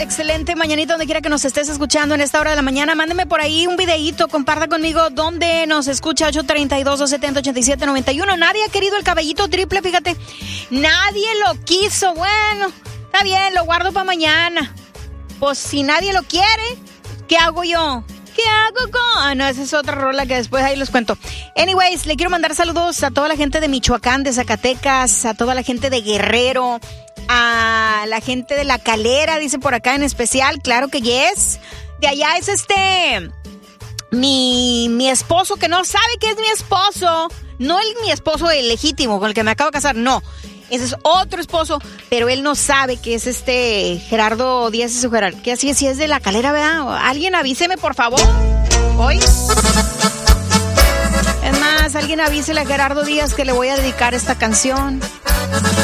excelente mañanita donde quiera que nos estés escuchando en esta hora de la mañana. Mándeme por ahí un videíto, comparta conmigo dónde nos escucha. 832-270-8791. Nadie ha querido el cabellito triple, fíjate. Nadie lo quiso. Bueno, está bien, lo guardo para mañana. Pues si nadie lo quiere, ¿qué hago yo? ¿Qué hago con...? Ah, no, esa es otra rola que después ahí les cuento. Anyways, le quiero mandar saludos a toda la gente de Michoacán, de Zacatecas, a toda la gente de Guerrero, a la gente de La Calera, dice por acá en especial. Claro que yes. De allá es mi esposo, que no sabe que es mi esposo. No mi esposo el legítimo con el que me acabo de casar, no. Ese es otro esposo, pero él no sabe que es Gerardo Díaz y su Gerardo. Que así es de La Calera, ¿verdad? Alguien avíseme, por favor. Hoy. Es más, alguien avísele a Gerardo Díaz que le voy a dedicar esta canción.